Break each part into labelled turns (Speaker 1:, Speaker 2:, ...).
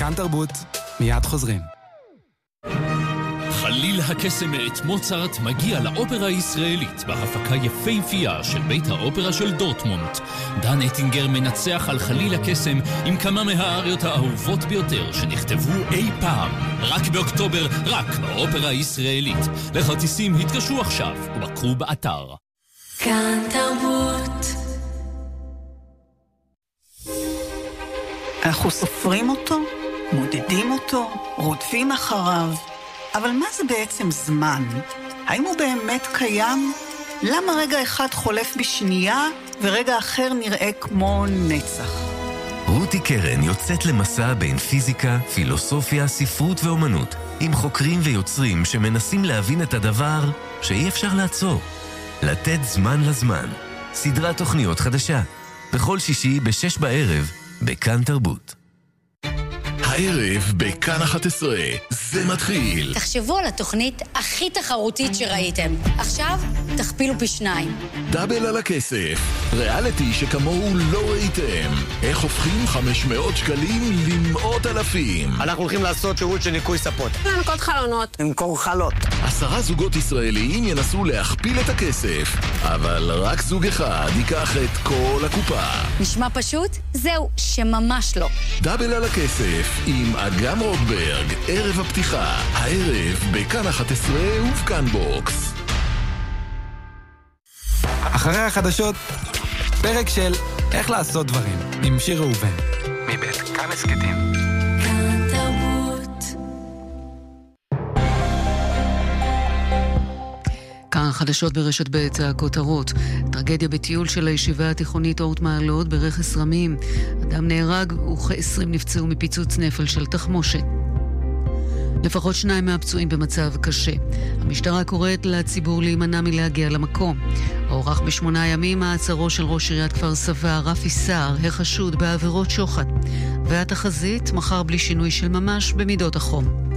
Speaker 1: כאן תרבות, מיד חוזרים.
Speaker 2: חליל הקסם מאת מוצרט מגיע לאופרה הישראלית בהפקה יפהפייה של בית האופרה של דורטמונד. דן אטינגר מנצח על חליל הקסם עם כמה מהאריות האהובות ביותר שנכתבו אי פעם. רק באוקטובר, רק באופרה הישראלית. לכרטיסים התקשרו עכשיו ובקרו באתר.
Speaker 3: כאן תרבות.
Speaker 4: אנחנו סופרים אותו, מודדים אותו, רודפים אחריו. אבל מה זה בעצם זמן? האם הוא באמת קיים? למה רגע אחד חולף בשנייה ורגע אחר נראה כמו נצח?
Speaker 5: רותי קרן יוצאת למסע בין פיזיקה, פילוסופיה, ספרות ואומנות, עם חוקרים ויוצרים שמנסים להבין את הדבר שאי אפשר לעצור. לתת זמן לזמן. סדרת תוכניות חדשה. בכל שישי ב-6 בערב, בכאן תרבות.
Speaker 6: הערב בכאן 11, זה מתחיל.
Speaker 7: תחשבו על התוכנית הכי תחרותית שראיתם. עכשיו תכפילו פי 2.
Speaker 6: דאבל על הכסף. ריאליטי שכמוהו לא ראיתם. איך הופכים 500 שקלים למאות אלפים.
Speaker 8: אנחנו הולכים לעשות שירות של ניקוי ספות.
Speaker 9: לנקות חלונות.
Speaker 8: למכור חלות.
Speaker 6: 10 זוגות ישראלים ינסו להכפיל את הכסף. אבל רק זוג אחד ייקח את כל הקופה.
Speaker 7: נשמע פשוט? זהו, שממש לא.
Speaker 6: דאבל על הכסף. עם אגם רוטברג, ערב הפתיחה, הערב בכאן 11 ובכאן בוקס.
Speaker 1: אחרי החדשות, פרק של איך לעשות דברים, עם שיר ראובן. מבית כאן הסקטים.
Speaker 3: כאן תרבות.
Speaker 10: כאן חדשות ברשת ב' הכותרות. טרגדיה בטיול של הישיבה התיכונית אורט מעלות ברכס רמים. אדם נהרג וכ-20 נפצעו מפיצוץ נפל של תחמושת. לפחות 2 מהפצועים במצב קשה. המשטרה קוראת לציבור להימנע מלהגיע למקום. הוארך ב8 ימים מעצרו של ראש עיריית כפר סבא רפי סער, החשוד בעבירות שוחד. והתחזית מחר בלי שינוי של ממש במידות החום.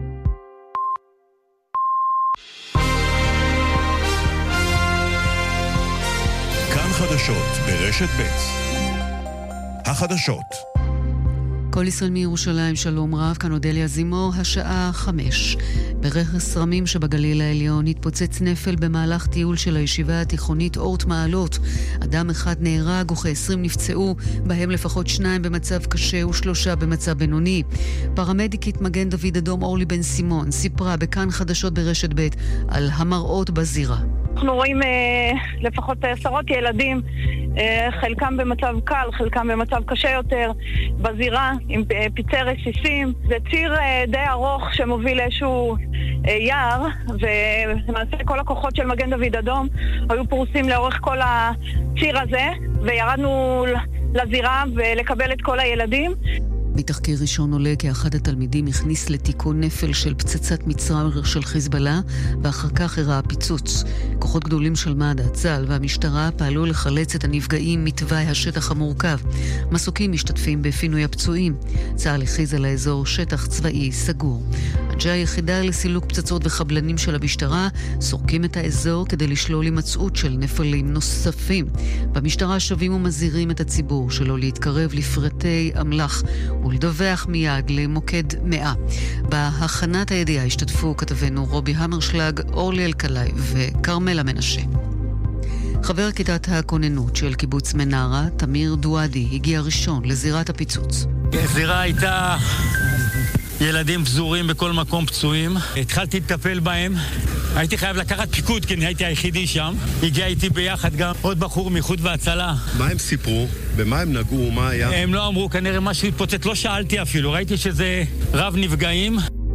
Speaker 11: חדשות ברשת ב'. החדשות.
Speaker 10: כל ישראל מירושלים, שלום רב, כאן אודליה זימור, השעה 5. ברכס רמים שבגליל העליון התפוצץ נפל במהלך טיול של הישיבה התיכונית אורט מעלות. אדם אחד נהרג וכ-20 נפצעו, בהם לפחות 2 במצב קשה ו3 במצב בינוני. פרמדיקית מגן דוד אדום אורלי בן סימון סיפרה בכאן חדשות ברשת ב' על המראות בזירה.
Speaker 12: אנחנו רואים לפחות 10 ילדים, חלקם במצב קל, חלקם במצב קשה יותר, בזירה עם פיצי רסיסים. זה ציר די ארוך שמוביל לאיזשהו יער, ולמעשה כל הכוחות של מגן דוד אדום היו פרוסים לאורך כל הציר הזה, וירדנו לזירה ולקבל את כל הילדים.
Speaker 10: מתחקיר ראשון עולה כי אחד התלמידים הכניס לתיקון נפל של פצצת מצרר של חיזבאללה, ואחר כך הראה פיצוץ. כוחות גדולים של מד"א, צה"ל והמשטרה פעלו לחלץ את הנפגעים מתוואי השטח המורכב. מסוקים משתתפים בפינוי הפצועים. צה"ל הכריז על האזור שטח צבאי סגור. אנשי היחידה לסילוק פצצות וחבלנים של המשטרה סורקים את האזור כדי לשלול הימצאות של נפלים נוספים. במשטרה שווים ומזהירים את הציבור שלא להתקרב לפרטי אמל"ח ולדווח מיד למוקד 100. בהכנת הידיעה השתתפו כתבנו רובי המרשלג, אורלי אלקלעי וקרמלה מנשה. חבר כיתת הכוננות של קיבוץ מנרה, תמיר דואדי, הגיע ראשון לזירת הפיצוץ.
Speaker 13: זירה הייתה ילדים פזורים בכל מקום פצועים. התחלתי לטפל בהם. הייתי חייב לקחת פיקוד כי הייתי היחידי שם. הגיע איתי ביחד גם עוד בחור מאיחוד והצלה.
Speaker 11: מה הם סיפרו? במה הם נגעו? מה היה?
Speaker 13: הם לא אמרו, כנראה משהו התפוצץ. לא שאלתי אפילו. ראיתי שזה רב נפגעים.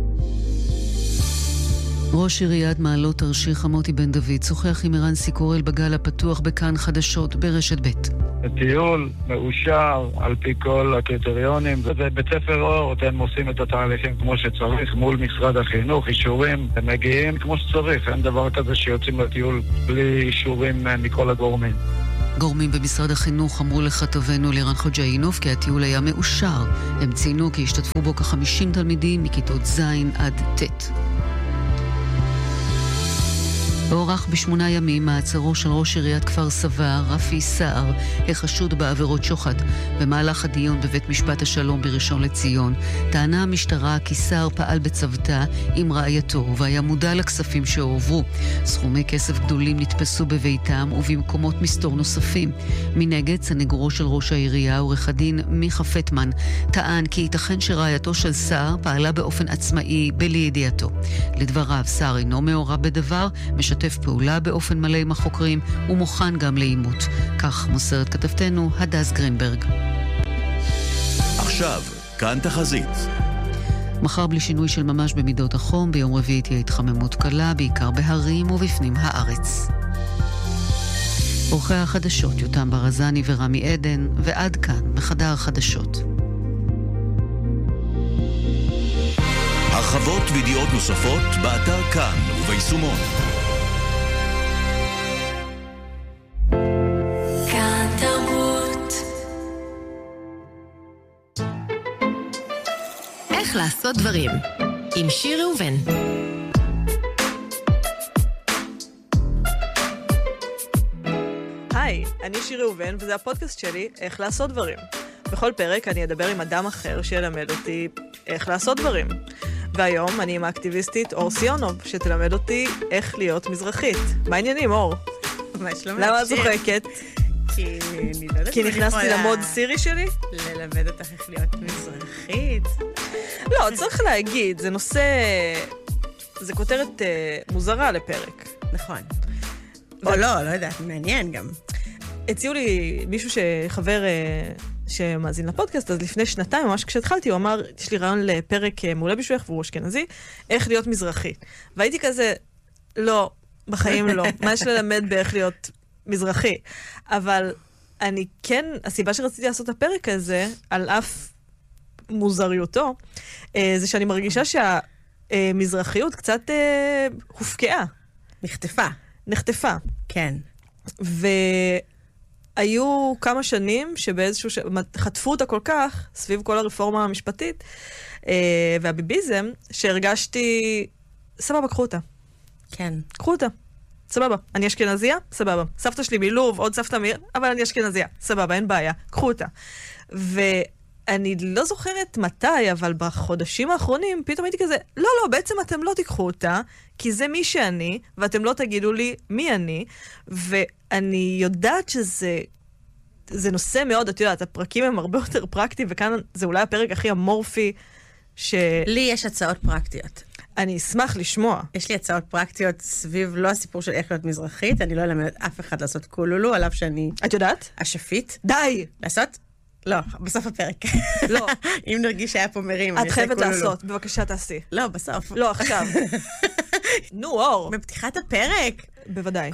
Speaker 10: ראש עיריית מעלות תרשיחא מוטי בן דוד שוחח עם ערן סיקורל בגל הפתוח בכאן חדשות ברשת ב'.
Speaker 14: הטיול מאושר על פי כל הקריטריונים. זה בית ספר אורט, הם עושים את התהליכים כמו שצריך מול משרד החינוך, אישורים, הם מגיעים כמו שצריך. אין דבר כזה שיוצאים לטיול בלי אישורים מכל הגורמים.
Speaker 10: גורמים במשרד החינוך אמרו לכתבנו לירן חוג'אינוב כי הטיול היה מאושר. הם ציינו כי השתתפו בו כ-50 תלמידים מכיתות ז' עד ט'. הוארך ב8 ימים מעצרו של ראש עיריית כפר סבא, רפי סער, החשוד בעבירות שוחד. במהלך הדיון בבית משפט השלום בראשון לציון, טענה המשטרה כי סער פעל בצוותא עם רעייתו והיה מודע לכספים שהועברו. סכומי כסף גדולים נתפסו בביתם ובמקומות מסתור נוספים. מנגד, סנגורו של ראש העירייה, עורך הדין מיכה פטמן, טען כי ייתכן שרעייתו של סער פעלה באופן עצמאי בלי ידיעתו. לדבריו, סער אינו מעורב בדבר, משתף פעולה באופן מלא עם החוקרים ומוכן גם לאימות. כך מוסרת כתבתנו הדס גרינברג.
Speaker 9: עכשיו, כאן תחזית.
Speaker 10: מחר בלי שינוי של ממש במידות החום, ביום רביעי תהיה התחממות קלה, בעיקר בהרים ובפנים הארץ. עורכי החדשות יותם ברזני ורמי עדן, ועד כאן בחדר החדשות.
Speaker 9: הרחבות וידיעות נוספות באתר כאן וביישומון.
Speaker 3: כאן תרבות.
Speaker 15: איך לעשות דברים עם שיר ראובן.
Speaker 16: היי, אני שיר ראובן וזה הפודקאסט שלי איך לעשות דברים. בכל פרק אני אדבר עם אדם אחר שילמד אותי איך לעשות דברים. והיום אני עם האקטיביסטית אור סיונוב, שתלמד אותי איך להיות מזרחית. מה העניינים, אור? למה את זוחקת? כי נכנסתי למוד סירי שלי?
Speaker 17: ללמד אותך איך להיות מזרחית?
Speaker 16: לא, צריך להגיד, זה נושא... זה כותרת מוזרה לפרק.
Speaker 17: נכון. או לא יודעת, מעניין גם.
Speaker 16: הציעו לי מישהו שחבר... שמאזין לפודקאסט, אז לפני שנתיים, ממש כשהתחלתי, הוא אמר, יש לי רעיון לפרק מעולה בשבילך, והוא אשכנזי, איך להיות מזרחי. והייתי כזה, לא, בחיים לא. מה יש ללמד באיך להיות מזרחי? אבל אני כן, הסיבה שרציתי לעשות את הפרק הזה, על אף מוזריותו, זה שאני מרגישה שהמזרחיות קצת הופקעה. נחטפה.
Speaker 17: כן.
Speaker 16: היו כמה שנים שבאיזשהו חטפו אותה כל כך, סביב כל הרפורמה המשפטית, והביביזם, שהרגשתי, סבבה, קחו אותה.
Speaker 17: כן.
Speaker 16: קחו אותה. סבבה. אני אשכנזיה? סבבה. סבתא שלי מלוב, עוד סבתא אבל אני אשכנזיה. סבבה, אין בעיה. קחו אותה. ואני לא זוכרת מתי, אבל בחודשים האחרונים, פתאום הייתי כזה, לא, בעצם אתם לא תיקחו אותה, כי זה מי שאני, ואתם לא תגידו לי מי אני, ואני יודעת שזה נושא מאוד, את יודעת, הפרקים הם הרבה יותר פרקטיים, וכאן זה אולי הפרק הכי אמורפי
Speaker 17: לי יש הצעות פרקטיות.
Speaker 16: אני אשמח לשמוע.
Speaker 17: יש לי הצעות פרקטיות סביב לא הסיפור של איך להיות מזרחית, אני לא אלמד אף אחד לעשות קולולו, עליו שאני...
Speaker 16: את יודעת?
Speaker 17: אשפית.
Speaker 16: די!
Speaker 17: לעשות? לא, בסוף הפרק.
Speaker 16: לא.
Speaker 17: אם נרגיש שהיה פה מרים,
Speaker 16: את חייבת לעשות, בבקשה תעשי.
Speaker 17: לא, בסוף.
Speaker 16: לא, עכשיו. נו, אור.
Speaker 17: בפתיחת הפרק.
Speaker 16: בוודאי.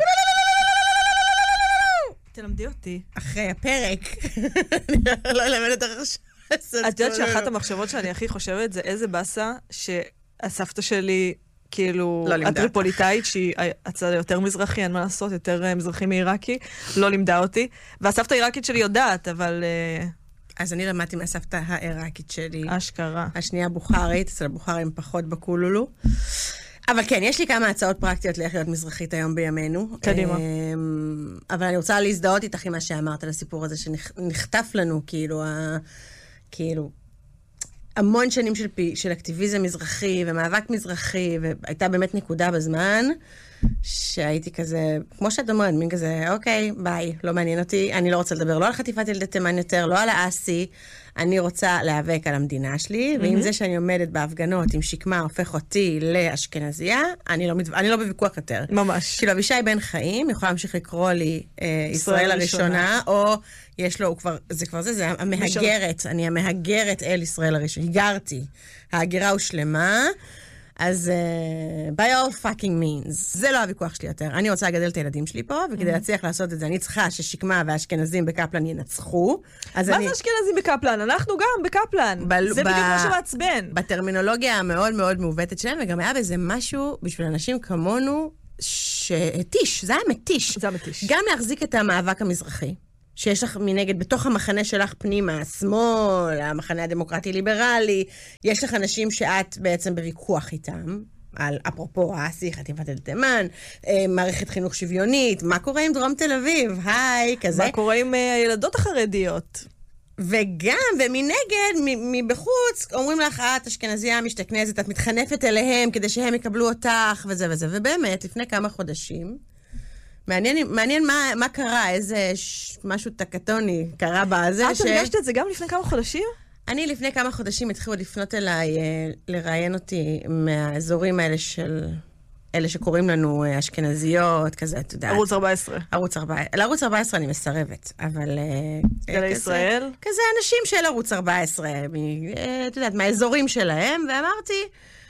Speaker 16: תלמדי אותי.
Speaker 17: אחרי הפרק. אני לא אלמד אותך עכשיו.
Speaker 16: את יודעת שאחת המחשבות שאני הכי חושבת זה איזה בסה שהסבתא שלי כאילו הטריפוליטאית שהיא הצד יותר מזרחי, אין מה לעשות, יותר מזרחי מעיראקי, לא לימדה אותי. והסבתא העיראקית שלי יודעת, אבל...
Speaker 17: אז אני למדתי מהסבתא העיראקית שלי.
Speaker 16: אשכרה.
Speaker 17: השנייה בוכרית, אצל הבוכרים פחות בקולולו. אבל כן, יש לי כמה הצעות פרקטיות לאיך להיות מזרחית היום בימינו.
Speaker 16: קדימה.
Speaker 17: אבל אני רוצה להזדהות איתך עם מה שאמרת על הסיפור הזה, שנחטף לנו, כאילו, המון שנים של אקטיביזם מזרחי ומאבק מזרחי, והייתה באמת נקודה בזמן, שהייתי כזה, כמו שאת אומרת, מין כזה, אוקיי, ביי, לא מעניין אותי, אני לא רוצה לדבר לא על חטיפת ילדי תימן יותר, לא על האסי, אני רוצה להיאבק על המדינה שלי, ועם זה שאני עומדת בהפגנות עם שקמה הופך אותי לאשכנזיה, אני לא בוויכוח יותר.
Speaker 16: ממש.
Speaker 17: כאילו, אבישי בן חיים יכול להמשיך לקרוא לי ישראל הראשונה, או יש לו, זה המהגרת, אני המהגרת אל ישראל הראשונה, הגרתי. ההגירה הושלמה, אז by all fucking means, זה לא הוויכוח שלי יותר. אני רוצה לגדל את הילדים שלי פה, וכדי להצליח לעשות את זה, אני צריכה ששקמה והאשכנזים בקפלן ינצחו.
Speaker 16: מה זה אשכנזים בקפלן? אנחנו גם בקפלן. זה בדיוק מה שמעצבן.
Speaker 17: בטרמינולוגיה המאוד מאוד מעוותת שלהם, וגם היה בזה משהו בשביל אנשים כמונו, שהתיש, זה היה מתיש.
Speaker 16: זה היה מתיש.
Speaker 17: גם להחזיק את המאבק המזרחי, שיש לך מנגד, בתוך המחנה שלך פנימה, השמאל, המחנה הדמוקרטי-ליברלי, יש לך אנשים שאת בעצם בוויכוח איתם, על, אפרופו, האסי, חטיבת תימן, מערכת חינוך שוויונית, מה קורה עם דרום תל אביב? היי, כזה.
Speaker 16: מה קורה עם הילדות החרדיות?
Speaker 17: וגם, ומנגד, מבחוץ, אומרים לך, את אשכנזייה משתכנזת, את מתחנפת אליהם כדי שהם יקבלו אותך, וזה וזה. ובאמת, לפני כמה חודשים, מעניין מה קרה, איזה משהו טקטוני קרה בזה.
Speaker 16: את הרגשת את זה גם לפני כמה חודשים?
Speaker 17: אני לפני כמה חודשים התחילו לפנות אליי, לראיין אותי מהאזורים האלה של... אלה שקוראים לנו אשכנזיות, כזה, את יודעת.
Speaker 16: ערוץ 14.
Speaker 17: לערוץ 14 אני מסרבת, אבל...
Speaker 16: גלי ישראל?
Speaker 17: כזה אנשים של ערוץ 14, את יודעת, מהאזורים שלהם, ואמרתי,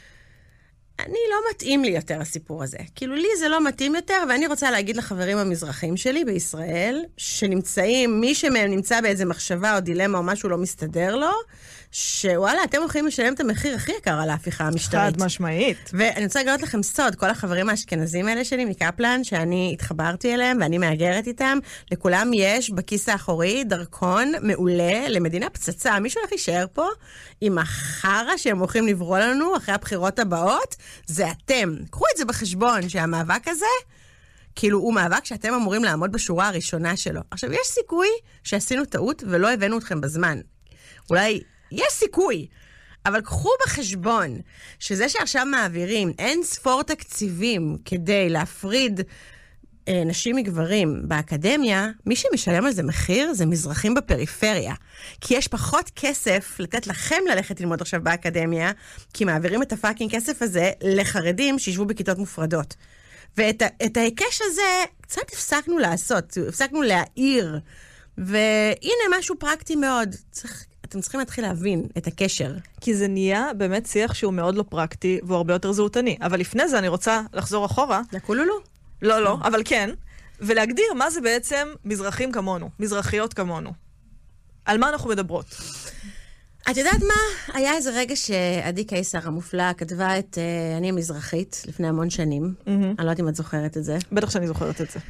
Speaker 17: אני לא מתאים לי יותר הסיפור הזה. כאילו, לי זה לא מתאים יותר, ואני רוצה להגיד לחברים המזרחים שלי בישראל, שנמצאים, מי שמהם נמצא באיזה מחשבה או דילמה או משהו לא מסתדר לו, שוואלה, אתם הולכים לשלם את המחיר הכי יקר על ההפיכה המשטרית.
Speaker 16: חד משמעית.
Speaker 17: ואני רוצה לגלות לכם סוד, כל החברים האשכנזים האלה שלי מקפלן, שאני התחברתי אליהם ואני מאגרת איתם, לכולם יש בכיס האחורי דרכון מעולה למדינה פצצה. מישהו הולך להישאר פה עם החרה שהם הולכים לברוא לנו אחרי הבחירות הבאות, זה אתם. קחו את זה בחשבון שהמאבק הזה, כאילו הוא מאבק שאתם אמורים לעמוד בשורה הראשונה שלו. עכשיו, יש סיכוי שעשינו טעות ולא הבאנו אתכם בזמן. אולי יש סיכוי, אבל קחו בחשבון שזה שעכשיו מעבירים אין ספור תקציבים כדי להפריד נשים מגברים באקדמיה, מי שמשלם על זה מחיר זה מזרחים בפריפריה. כי יש פחות כסף לתת לכם ללכת ללמוד עכשיו באקדמיה, כי מעבירים את הפאקינג כסף הזה לחרדים שישבו בכיתות מופרדות. ואת ההיקש הזה קצת הפסקנו לעשות, הפסקנו להעיר, והנה משהו פרקטי מאוד. אתם צריכים להתחיל להבין את הקשר.
Speaker 16: כי זה נהיה באמת שיח שהוא מאוד לא פרקטי, והוא הרבה יותר זהותני. אבל לפני זה אני רוצה לחזור אחורה.
Speaker 17: לקולולו?
Speaker 16: לא, אבל כן. ולהגדיר מה זה בעצם מזרחים כמונו, מזרחיות כמונו. על מה אנחנו מדברות?
Speaker 17: את יודעת מה? היה איזה רגע שעדי קיסר המופלאה כתבה את אני המזרחית לפני המון שנים. אני לא יודעת אם את זוכרת את זה.
Speaker 16: בטח שאני זוכרת את זה.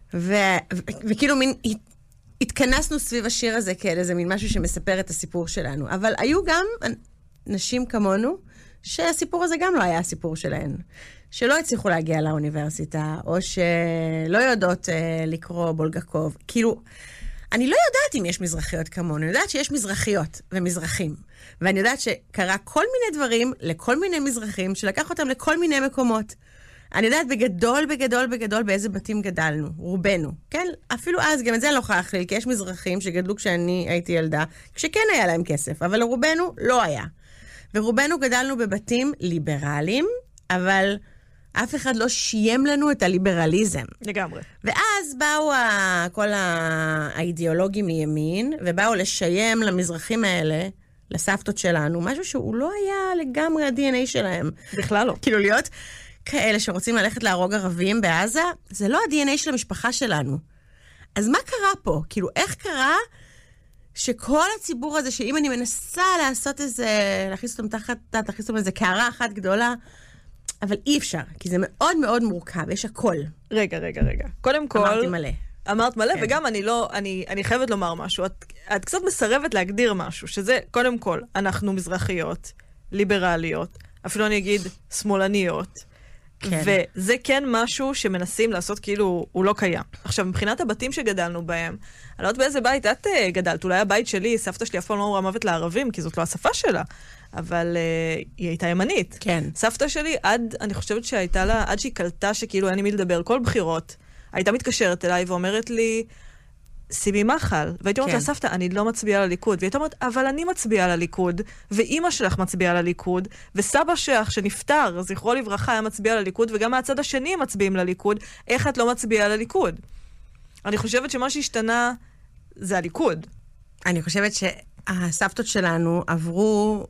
Speaker 17: וכאילו מין... התכנסנו סביב השיר הזה כאלה, זה מין משהו שמספר את הסיפור שלנו. אבל היו גם נשים כמונו, שהסיפור הזה גם לא היה הסיפור שלהן. שלא הצליחו להגיע לאוניברסיטה, או שלא יודעות לקרוא בולגקוב. כאילו, אני לא יודעת אם יש מזרחיות כמונו, אני יודעת שיש מזרחיות ומזרחים. ואני יודעת שקרה כל מיני דברים לכל מיני מזרחים, שלקח אותם לכל מיני מקומות. אני יודעת בגדול באיזה בתים גדלנו, רובנו, כן? אפילו אז, גם את זה אני לא יכולה להכליל, כי יש מזרחים שגדלו כשאני הייתי ילדה, כשכן היה להם כסף, אבל לרובנו לא היה. ורובנו גדלנו בבתים ליברליים, אבל אף אחד לא שיים לנו את הליברליזם.
Speaker 16: לגמרי.
Speaker 17: ואז באו כל האידיאולוגים מימין, ובאו לשיים למזרחים האלה, לסבתות שלנו, משהו שהוא לא היה לגמרי ה-DNA שלהם.
Speaker 16: בכלל לא.
Speaker 17: כאילו להיות... כאלה שרוצים ללכת להרוג ערבים בעזה, זה לא ה-DNA של המשפחה שלנו. אז מה קרה פה? כאילו, איך קרה שכל הציבור הזה, שאם אני מנסה לעשות איזה, להכניס אותם להכניס אותם איזה קערה אחת גדולה, אבל אי אפשר, כי זה מאוד מאוד מורכב, יש הכל.
Speaker 16: רגע. קודם כל...
Speaker 17: אמרתי מלא.
Speaker 16: אמרת מלא, כן. וגם אני חייבת לומר משהו. את קצת מסרבת להגדיר משהו, שזה, קודם כל, אנחנו מזרחיות, ליברליות, אפילו אני אגיד שמאלניות, כן. וזה כן משהו שמנסים לעשות כאילו הוא לא קיים. עכשיו, מבחינת הבתים שגדלנו בהם, אני לא יודעת באיזה בית את גדלת, אולי הבית שלי, סבתא שלי אף פעם לא אמרה מוות לערבים, כי זאת לא השפה שלה, אבל היא הייתה ימנית.
Speaker 17: כן.
Speaker 16: סבתא שלי, אני חושבת שהייתה לה, עד שהיא קלטה שכאילו אין לי מי לדבר, כל בחירות, הייתה מתקשרת אליי ואומרת לי, שימי מחל. והייתי אומרת לה, סבתא, אני לא מצביעה לליכוד. והייתה אומרת, אבל אני מצביעה לליכוד, ואימא שלך מצביעה לליכוד, וסבא שלך שנפטר, זכרו לברכה, היה מצביע לליכוד, וגם מהצד השני מצביעים לליכוד. איך את לא מצביעה לליכוד? אני חושבת שמה שהשתנה זה הליכוד.
Speaker 17: אני חושבת שהסבתות שלנו עברו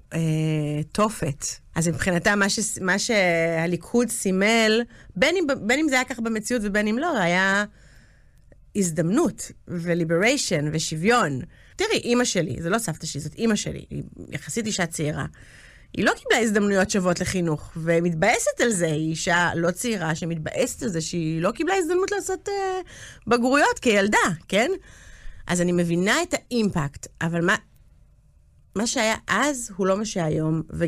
Speaker 17: תופת. אז מבחינתה, מה שהליכוד סימל, בין אם זה היה כך במציאות ובין אם לא, היה הזדמנות וליבריישן ושוויון. תראי, אימא שלי, זה לא סבתא שלי, זאת אימא שלי, היא יחסית אישה צעירה. היא לא קיבלה הזדמנויות שוות לחינוך, ומתבאסת על זה, היא אישה לא צעירה שמתבאסת על זה, שהיא לא קיבלה הזדמנות לעשות בגרויות כילדה, כן? אז אני מבינה את האימפקט, אבל מה שהיה אז הוא לא מה שהיום,